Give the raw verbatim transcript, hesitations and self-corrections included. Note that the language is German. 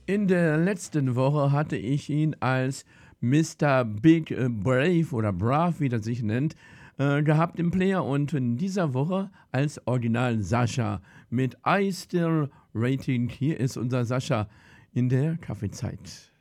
In der letzten Woche hatte ich ihn als Mister Big äh, Brave oder Brav, wie er sich nennt, äh, gehabt im Player und in dieser Woche als Original Sascha mit I Still Rating. Hier ist unser Sascha in der Kaffeezeit.